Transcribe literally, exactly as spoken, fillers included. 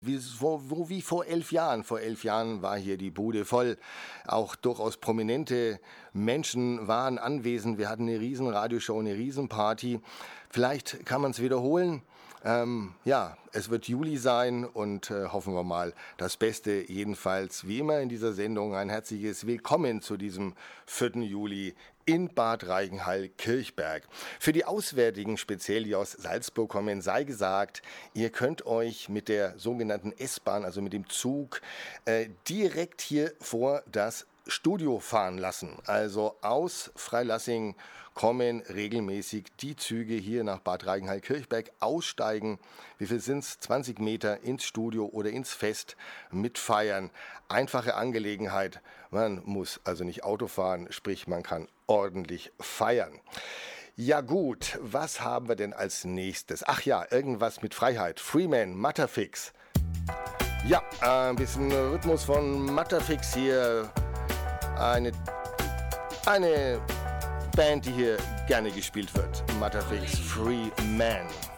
Wie, so, wo, wie vor elf Jahren. Vor elf Jahren war hier die Bude voll. Auch durchaus prominente Menschen waren anwesend. Wir hatten eine riesen Radioshow, eine riesen Party. Vielleicht kann man es wiederholen. Ähm, ja, es wird Juli sein und äh, hoffen wir mal das Beste. Jedenfalls wie immer in dieser Sendung ein herzliches Willkommen zu diesem vierten Juli in Bad Reichenhall-Kirchberg. Für die Auswärtigen, speziell die aus Salzburg kommen, sei gesagt, ihr könnt euch mit der sogenannten S-Bahn, also mit dem Zug, äh, direkt hier vor das Studio fahren lassen. Also aus Freilassing kommen regelmäßig die Züge hier nach Bad Reichenhall-Kirchberg, aussteigen, wie viel sind es, zwanzig Meter ins Studio oder ins Fest mitfeiern. Einfache Angelegenheit, man muss also nicht Auto fahren, sprich man kann ordentlich feiern. Ja gut, was haben wir denn als nächstes? Ach ja, irgendwas mit Freiheit. Freeman, Matterfix. Ja, ein bisschen Rhythmus von Matterfix hier. Eine, eine Band, die hier gerne gespielt wird. Matterfix, Free Man.